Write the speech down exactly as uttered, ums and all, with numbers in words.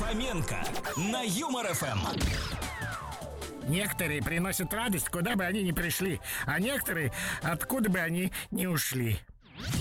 Фоменко на Юмор эф эм. Некоторые приносят радость, куда бы они ни пришли, а некоторые, откуда бы они ни ушли.